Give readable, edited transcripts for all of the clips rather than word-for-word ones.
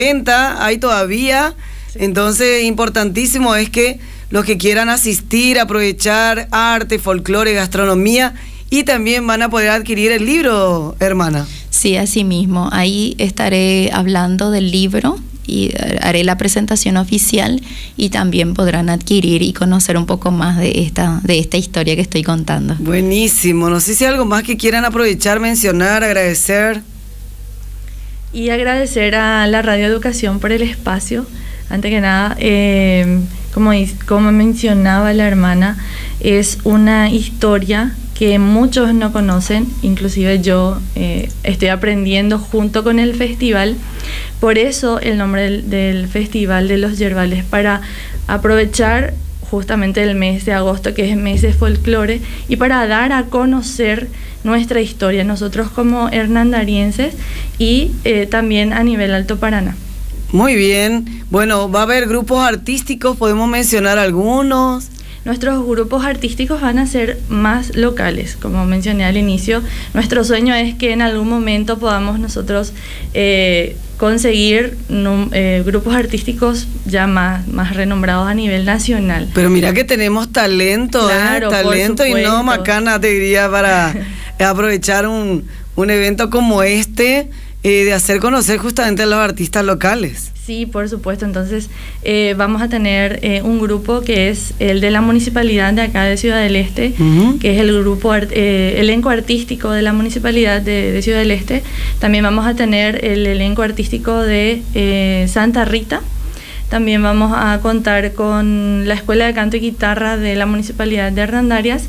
hay todavía. Sí. Entonces, importantísimo es que los que quieran asistir, aprovechar arte, folclore, gastronomía, y también van a poder adquirir el libro, hermana. Sí, así mismo. Ahí estaré hablando del libro y haré la presentación oficial, y también podrán adquirir y conocer un poco más de esta historia que estoy contando. Buenísimo. No sé si hay algo más que quieran aprovechar, mencionar, agradecer. Y agradecer a la Radio Educación por el espacio. Antes que nada, como mencionaba la hermana, es una historia que muchos no conocen, inclusive yo estoy aprendiendo junto con el festival. Por eso el nombre del Festival de los Yerbales, para aprovechar justamente el mes de agosto, que es el mes de folclore, y para dar a conocer nuestra historia, nosotros como hernandarienses y también a nivel Alto Paraná. Muy bien. Bueno, va a haber grupos artísticos, podemos mencionar algunos. Nuestros grupos artísticos van a ser más locales, como mencioné al inicio. Nuestro sueño es que en algún momento podamos nosotros conseguir grupos artísticos ya más renombrados a nivel nacional. Pero mira que tenemos talento, claro, talento, y no macana, te diría, para aprovechar un evento como este, de hacer conocer justamente a los artistas locales. Sí, por supuesto. Entonces vamos a tener un grupo que es el de la municipalidad de acá de Ciudad del Este, que es el grupo elenco artístico de la municipalidad de Ciudad del Este. También vamos a tener el elenco artístico de Santa Rita. También vamos a contar con la Escuela de Canto y Guitarra de la municipalidad de Hernandarias.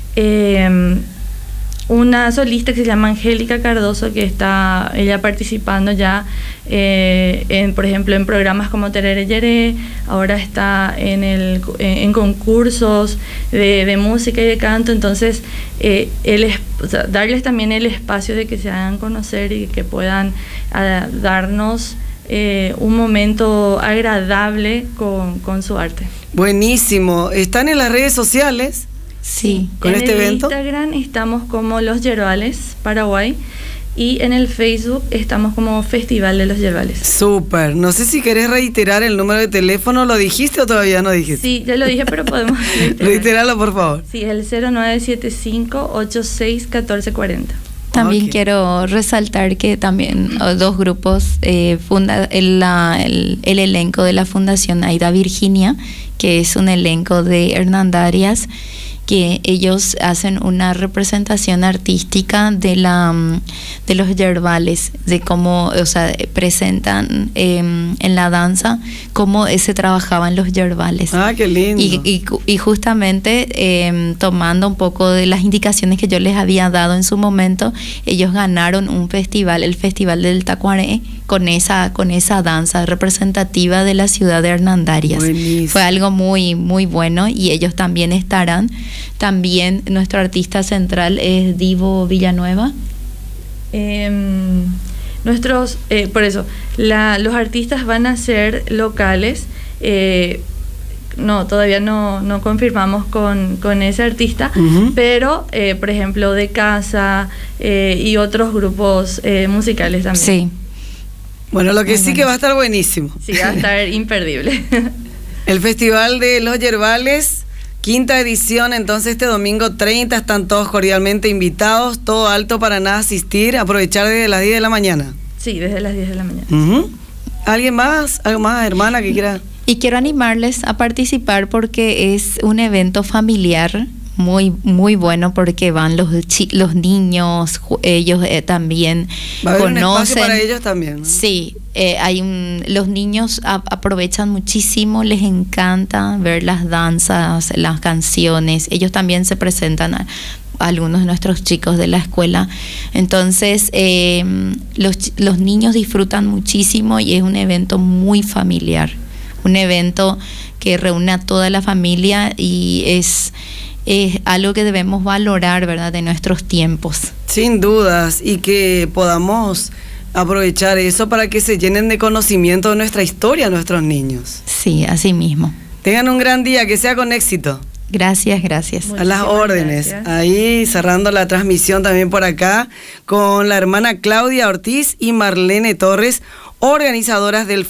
Una solista que se llama Angélica Cardoso, que está ella participando ya por ejemplo en programas como Terere Yeré. Ahora está en concursos de música y de canto. Entonces darles también el espacio de que se hagan conocer y que puedan darnos un momento agradable con su arte. Buenísimo. ¿Están en las redes sociales? Sí. ¿Con este evento? En Instagram estamos como Los Yerbales Paraguay, y en el Facebook estamos como Festival de los Yerbales. Súper. No sé si querés reiterar el número de teléfono. ¿Lo dijiste o todavía no dijiste? Sí, ya lo dije, pero podemos reiterarlo, por favor. Sí, el 0975-861440. También quiero resaltar que también dos grupos, el elenco de la Fundación Aida Virginia, que es un elenco de Hernandarias, que ellos hacen una representación artística de los yerbales, de cómo, o sea, presentan en la danza cómo se trabajaban los yerbales. Ah, qué lindo. Y justamente tomando un poco de las indicaciones que yo les había dado en su momento, ellos ganaron un festival, el Festival del Tacuaré, con esa danza representativa de la ciudad de Hernandarias. Buenísimo. Fue algo muy, muy bueno, y ellos también estarán. También nuestro artista central es Divo Villanueva. Por eso, los artistas van a ser locales. No, todavía no confirmamos con ese artista, pero por ejemplo de casa y otros grupos musicales también. Sí. Bueno, lo que sí que va a estar buenísimo. Sí, va a estar imperdible. El Festival de los Yerbales, 5ª edición, entonces este domingo 30, están todos cordialmente invitados, todo Alto Paraná a asistir, aprovechar desde las 10 de la mañana. Sí, desde las 10 de la mañana. ¿Alguien más? ¿Algo más, hermana, que quiera? Y quiero animarles a participar porque es un evento familiar muy, muy bueno, porque van los niños, ellos también va a haber conocen. Un espacio para ellos también, ¿no? Sí, los niños aprovechan muchísimo, les encanta ver las danzas, las canciones. Ellos también se presentan a algunos de nuestros chicos de la escuela. Entonces los niños disfrutan muchísimo, y es un evento muy familiar, un evento que reúne a toda la familia, y es algo que debemos valorar, ¿verdad?, de nuestros tiempos. Sin dudas, y que podamos aprovechar eso para que se llenen de conocimiento de nuestra historia nuestros niños. Sí, así mismo. Tengan un gran día, que sea con éxito. Gracias. A las órdenes. Gracias. Ahí cerrando la transmisión también por acá con la hermana Claudia Ortiz y Marlene Torres. organizadoras del